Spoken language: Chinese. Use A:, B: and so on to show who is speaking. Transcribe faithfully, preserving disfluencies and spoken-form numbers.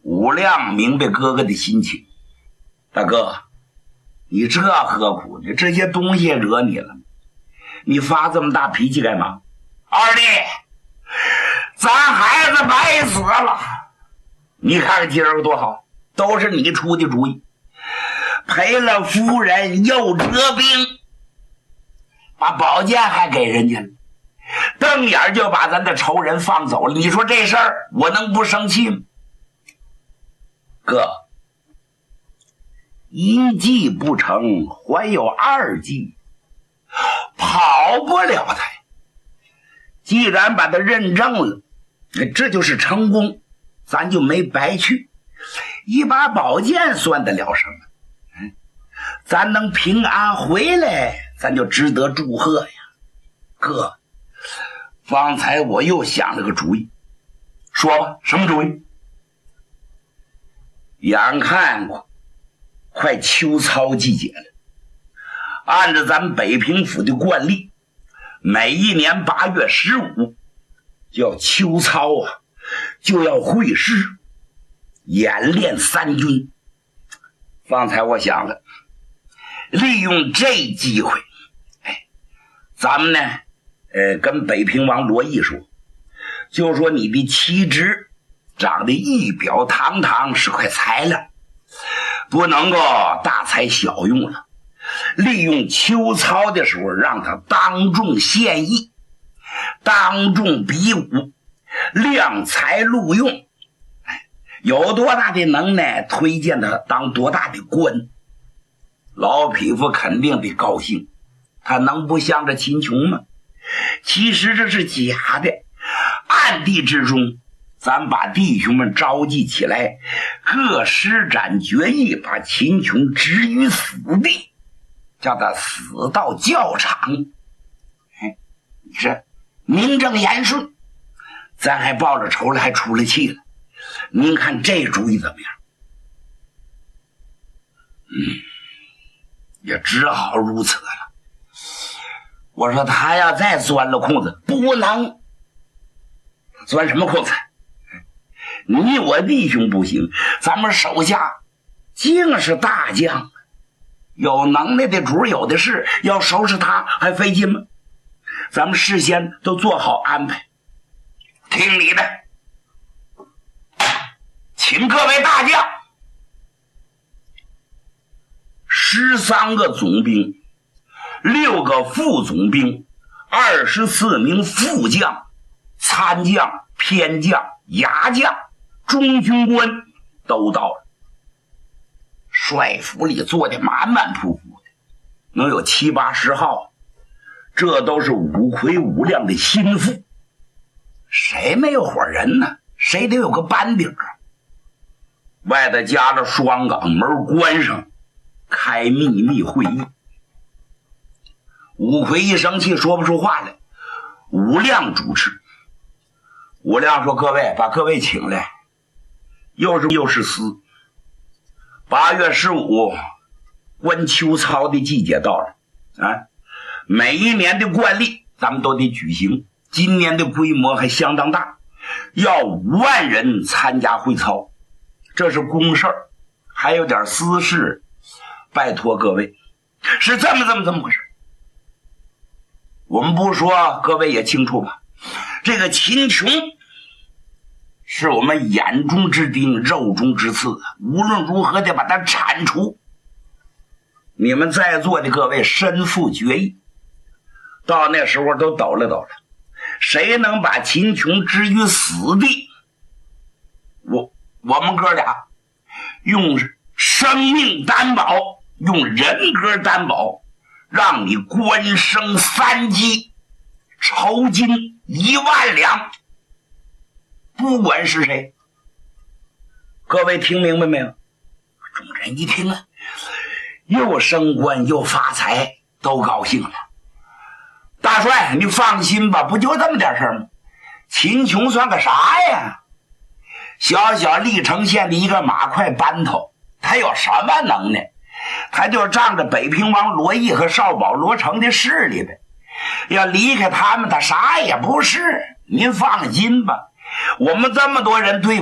A: 武亮明白哥哥的心情，大哥，你这何苦呢？这些东西惹你了，你发这么大脾气干嘛？二弟，咱孩子白死了。你看看今儿个多好，都是你出的主意，赔了夫人又折兵，把宝剑还给人家了，瞪眼就把咱的仇人放走了。你说这事儿我能不生气吗？哥，一计不成还有二计，跑不了他。既然把他认证了，这就是成功，咱就没白去。一把宝剑算得了什么？嗯，咱能平安回来，咱就值得祝贺呀。哥，方才我又想了个主意，说吧，什么主意？眼看过快秋操季节了，按照咱们北平府的惯例，每一年八月十五叫秋操啊，就要会师演练三军。方才我想了，利用这机会，哎，咱们呢，呃，跟北平王罗毅说，就说你的妻侄长得仪表堂堂，是块材料，不能够大材小用了。利用秋操的时候，让他当众献艺，当众比武，量才录用，有多大的能耐，推荐他当多大的官。老匹夫肯定得高兴，他能不向着秦琼吗？其实这是假的，暗地之中咱把弟兄们召集起来，各施展决议，把秦琼置于死地，叫他死到教场。哎，你这名正言顺，咱还报着仇了，还出了气了。您看这主意怎么样？嗯，也只好如此了。我说他要再钻了空子，不能。钻什么空子？你我弟兄不行，咱们手下竟是大将，有能耐的主有的是，要收拾他还费劲吗？咱们事先都做好安排。听你的，请各位大将，十三个总兵，六个副总兵，二十四名副将、参将、偏将、牙将、中军官都到了。帅府里坐的满满扑扑的，能有七八十号，这都是五魁五亮的心腹。谁没有伙人呢？谁得有个班底啊！外头加了双岗门，关上，开秘密会议。五魁一生气说不出话来，武亮主持。武亮说：“各位，把各位请来，又是又是司。八月十五，观秋操的季节到了啊！每一年的惯例，咱们都得举行。今年的规模还相当大，要五万人参加会操，这是公事儿，还有点私事，拜托各位，是这么这么这么回事。我们不说，各位也清楚吧？这个秦琼是我们眼中之钉，肉中之刺，无论如何得把它铲除。你们在座的各位身负决议，到那时候都抖了抖了，谁能把秦琼置于死地，我我们哥俩用生命担保，用人格担保，让你官升三级，酬金一万两。不管是谁，各位听明白没有？众人一听啊，又升官又发财，都高兴了。大帅，你放心吧，不就这么点事儿吗？秦琼算个啥呀？小小历城县的一个马快班头，他有什么能耐？他就仗着北平王罗毅和少保罗成的势力呗。要离开他们，他啥也不是。您放心吧，我们这么多人对